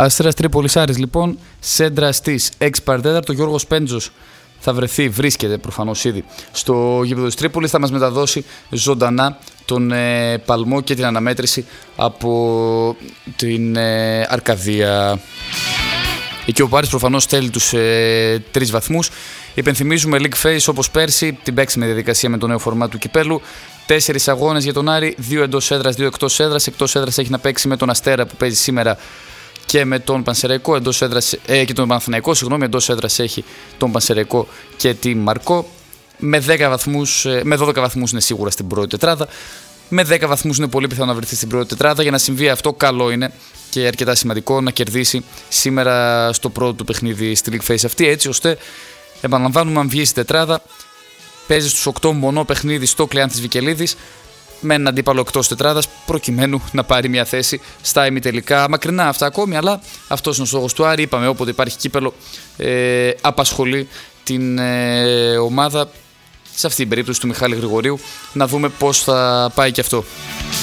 Αστέρας Τρίπολης Άρης λοιπόν, σέντρα στις 6 παρατέταρτο. Ο Γιώργος Πέντζος βρίσκεται προφανώς ήδη στο γήπεδο της Τρίπολης. Θα μας μεταδώσει ζωντανά τον παλμό και την αναμέτρηση από την Αρκαδία. Εκεί ο Πάρης προφανώς θέλει τους 3 βαθμούς. Υπενθυμίζουμε League Phase όπως πέρσι, την παίξιμη διαδικασία με το νέο φορμά του κυπέλου. 4 αγώνες για τον Άρη, 2 εντός έδρας, 2 εκτός έδρας. Εκτός έδρας έχει να παίξει με τον Αστέρα που παίζει σήμερα και με τον Πανσεραϊκό, εντός έδρας, και τον Παναθηναϊκό, εντός έδρας έχει τον Πανσεραϊκό και τη Μαρκό. Με 12 βαθμούς είναι σίγουρα στην πρώτη τετράδα. Με 10 βαθμούς είναι πολύ πιθανό να βρεθεί στην πρώτη τετράδα. Για να συμβεί αυτό, καλό είναι και αρκετά σημαντικό να κερδίσει σήμερα στο πρώτο του παιχνίδι στη League Phase αυτή, έτσι ώστε, επαναλαμβάνουμε, αν βγει στην τετράδα, παίζει στους 8 μονό παιχνίδι στο Κλεάνθης Βικελίδης με έναν αντίπαλο εκτός τετράδας, προκειμένου να πάρει μια θέση στα ημιτελικά. Μακρινά αυτά ακόμη, αλλά αυτός είναι ο στόχος του Άρη. Είπαμε, όποτε υπάρχει κύπελο, απασχολεί την ομάδα. Σε αυτή την περίπτωση του Μιχάλη Γρηγορίου, να δούμε πώς θα πάει και αυτό.